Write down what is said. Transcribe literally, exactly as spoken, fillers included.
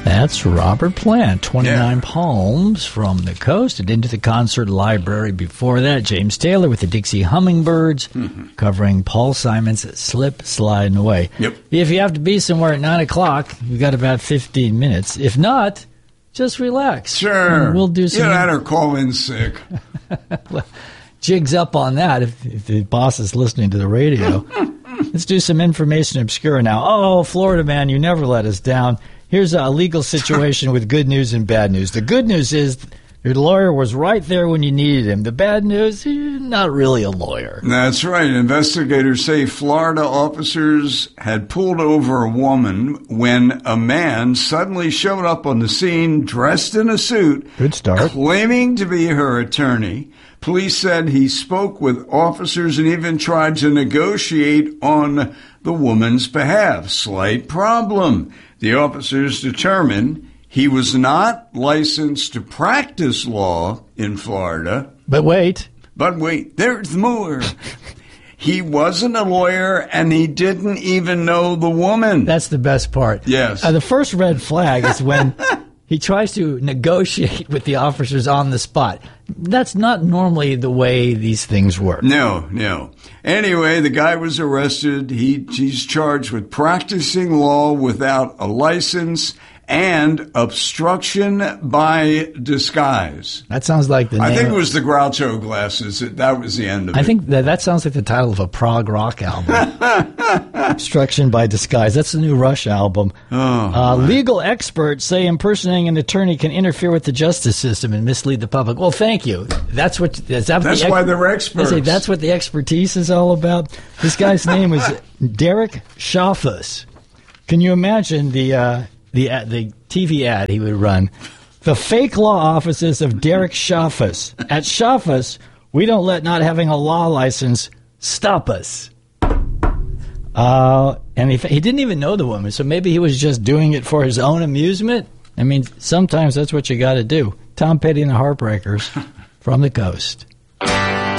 That's Robert Plant, twenty-nine Yeah. Palms from the Coast and into the concert library. Before that, James Taylor with the Dixie Hummingbirds, mm-hmm. covering Paul Simon's Slip, Sliding Away. Yep. If you have to be somewhere at nine o'clock, you've got about fifteen minutes. If not, just relax. Sure. And we'll do some... Get out or call in sick. Well, jigs up on that if, if the boss is listening to the radio. Let's do some information obscura now. Oh, Florida man, you never let us down. Here's a legal situation with good news and bad news. The good news is your lawyer was right there when you needed him. The bad news, he's not really a lawyer. That's right. Investigators say Florida officers had pulled over a woman when a man suddenly showed up on the scene dressed in a suit. Good start. Claiming to be her attorney. Police said he spoke with officers and even tried to negotiate on the woman's behalf. Slight problem. The officers determined he was not licensed to practice law in Florida. But wait. But wait, there's more. He wasn't a lawyer, and he didn't even know the woman. That's the best part. Yes. Uh, the first red flag is when he tries to negotiate with the officers on the spot. That's not normally the way these things work. No, no. Anyway, the guy was arrested. He he's charged with practicing law without a license and obstruction by disguise. That sounds like the name. I think it was the Groucho glasses. That was the end of I it. I think that, that sounds like the title of a prog rock album. Obstruction by disguise. That's the new Rush album. Oh, uh, legal experts say impersonating an attorney can interfere with the justice system and mislead the public. Well, thank you. That's what. Is that what That's the ex- why they're experts. Say, that's what the expertise is all about. This guy's name is Derek Schaffus. Can you imagine the uh, the uh, the T V ad he would run? The fake law offices of Derek Schaffus. At Schaffus, we don't let not having a law license stop us. Uh, and he, he didn't even know the woman, so maybe he was just doing it for his own amusement. I mean, sometimes that's what you got to do. Tom Petty and the Heartbreakers from the Coast.